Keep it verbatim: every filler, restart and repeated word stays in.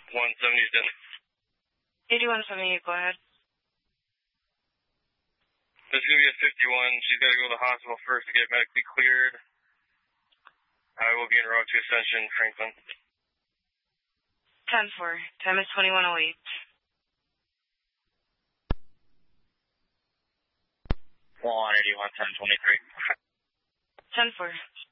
one seventy is in. eighty-one seventy-eight, go ahead. There's going to be a fifty-one. She's got to go to the hospital first to get medically cleared. I will be en route to Ascension, Franklin. ten four. Time is twenty-one oh eight. one eighty-one, ten twenty-three. ten four.